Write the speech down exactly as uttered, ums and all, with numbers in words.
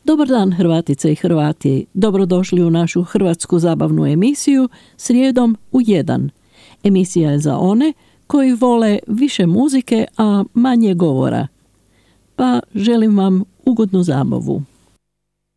Dobar dan Hrvatice i Hrvati, dobrodošli u našu hrvatsku zabavnu emisiju srijedom u jedan. Emisija je za one koji vole više muzike, a manje govora. Pa želim vam ugodnu zabavu.